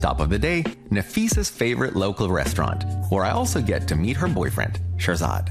Top of the day, Nafisa's favorite local restaurant, where I also get to meet her boyfriend, Sharzad.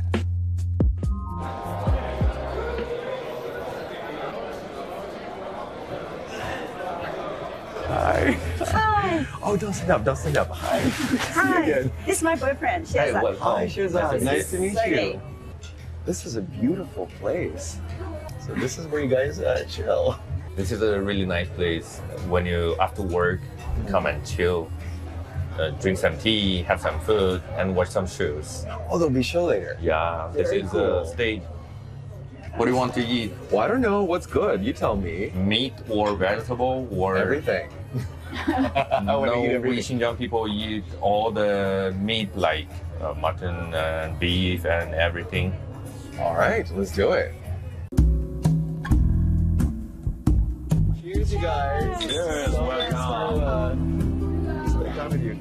Hi. Hi. Oh, don't stand up, don't stand up. Hi. Hi. This is my boyfriend, Hey, Shazad. hi, Shazad. Nice to meet Sergey. you. This is a beautiful place. So this is where you guys chill. This is a really nice place. When you after work, come and chill, drink some tea, have some food, and watch some shows. Oh, there'll be show later. Yeah, this Very is cool. a stage. What do you want to eat? Well, I don't know. What's good? You tell me. Meat or vegetable or Everything. I want to eat No, we everything. Xinjiang people eat all the meat like mutton and beef and everything. All right, let's do it. Cheers, you guys. Cheers, So welcome. nice to come with you.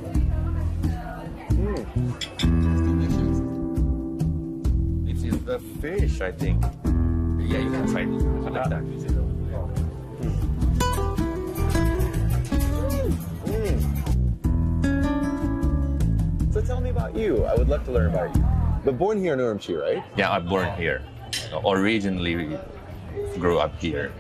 This is the fish, I think. Yeah, you can try it. I like that. So tell me about you. I would love to learn about you. But born here in Urumqi, right? Yeah, I born here. Originally grew up here.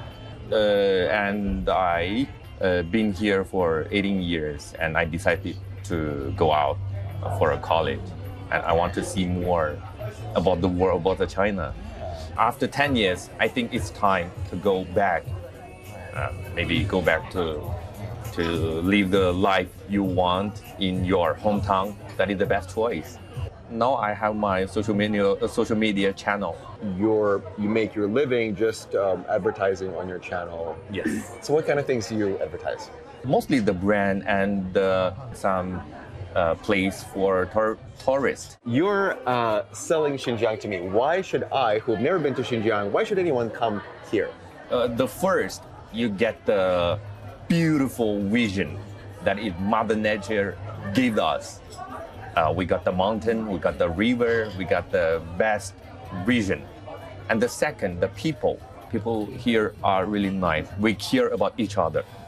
And I been here for 18 years and I decided to go out for a college. And I want to see more about the world, about the China. After 10 years, I think it's time to go back. Maybe go back to live the life you want in your hometown. That is the best choice. Now I have my social media channel. You make your living just advertising on your channel. Yes. So what kind of things do you advertise? Mostly the brand and some place for tourists. You're selling Xinjiang to me. Why should I, who have never been to Xinjiang, why should anyone come here? The first, you get the beautiful vision that is Mother Nature gave us. We got the mountain, we got the river, we got the best vision. And the second, the people. People here are really nice. We care about each other.